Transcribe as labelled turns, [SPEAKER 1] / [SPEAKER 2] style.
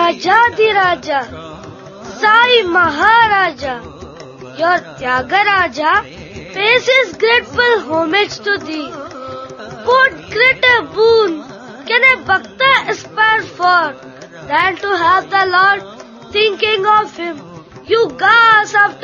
[SPEAKER 1] Rajadiraja, Sai Maharaja, your Tyagaraja pays his grateful homage to thee. What greater boon can a Bhakta aspire for than to have the Lord thinking of him yugas after